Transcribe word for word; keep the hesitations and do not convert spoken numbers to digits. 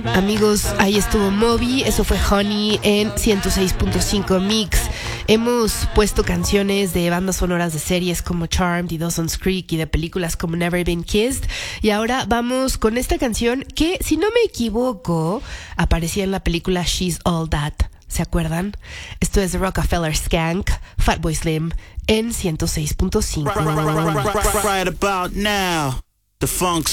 Amigos, ahí estuvo Moby, eso fue Honey en ciento seis punto cinco Mix. Hemos puesto canciones de bandas sonoras de series como Charmed y Dawson's Creek y de películas como Never Been Kissed. Y ahora vamos con esta canción que, si no me equivoco, aparecía en la película She's All That. ¿Se acuerdan? Esto es Rockefeller Skank, Fatboy Slim en ciento seis punto cinco. Right, right, right, right, right, right about now, the funk